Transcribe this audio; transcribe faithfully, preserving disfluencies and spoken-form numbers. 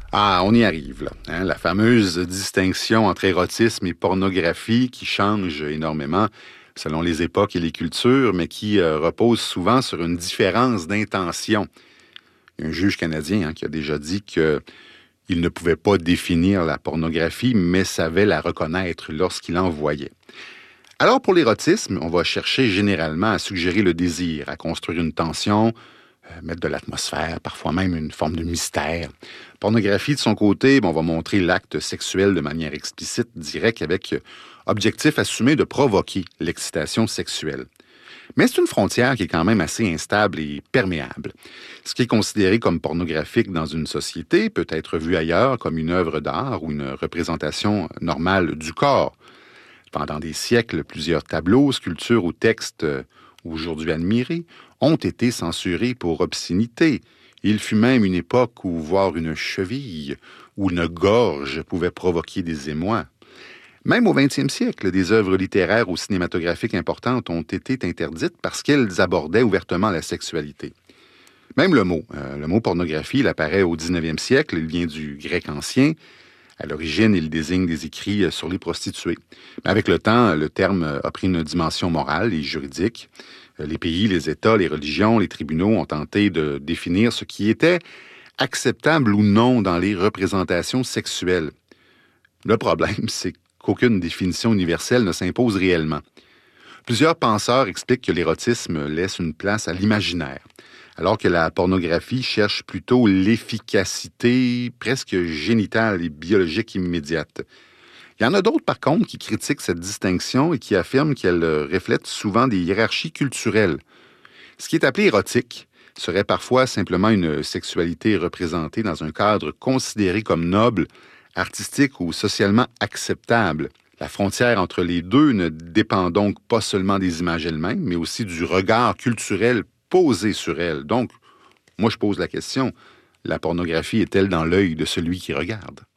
Ah, on y arrive, là. Hein, la fameuse distinction entre érotisme et pornographie qui change énormément selon les époques et les cultures, mais qui euh, repose souvent sur une différence d'intention. Il y a un juge canadien hein, qui a déjà dit qu'il ne pouvait pas définir la pornographie, mais savait la reconnaître lorsqu'il en voyait. Alors, pour l'érotisme, on va chercher généralement à suggérer le désir, à construire une tension, euh, mettre de l'atmosphère, parfois même une forme de mystère. Pornographie, de son côté, bon, on va montrer l'acte sexuel de manière explicite, directe, avec euh, objectif assumé de provoquer l'excitation sexuelle. Mais c'est une frontière qui est quand même assez instable et perméable. Ce qui est considéré comme pornographique dans une société peut être vu ailleurs comme une œuvre d'art ou une représentation normale du corps. Pendant des siècles, plusieurs tableaux, sculptures ou textes euh, aujourd'hui admirés ont été censurés pour obscénité. Il fut même une époque où voir une cheville ou une gorge pouvait provoquer des émois. Même au vingtième siècle, des œuvres littéraires ou cinématographiques importantes ont été interdites parce qu'elles abordaient ouvertement la sexualité. Même le mot, euh, le mot pornographie, il apparaît au dix-neuvième siècle, il vient du grec ancien. À l'origine, il désigne des écrits sur les prostituées. Mais avec le temps, le terme a pris une dimension morale et juridique. Les pays, les États, les religions, les tribunaux ont tenté de définir ce qui était acceptable ou non dans les représentations sexuelles. Le problème, c'est qu'aucune définition universelle ne s'impose réellement. Plusieurs penseurs expliquent que l'érotisme laisse une place à l'imaginaire, alors que la pornographie cherche plutôt l'efficacité presque génitale et biologique immédiate. Il y en a d'autres, par contre, qui critiquent cette distinction et qui affirment qu'elle reflète souvent des hiérarchies culturelles. Ce qui est appelé érotique serait parfois simplement une sexualité représentée dans un cadre considéré comme noble, artistique ou socialement acceptable. La frontière entre les deux ne dépend donc pas seulement des images elles-mêmes, mais aussi du regard culturel posé sur elles. Donc, moi je pose la question, la pornographie est-elle dans l'œil de celui qui regarde?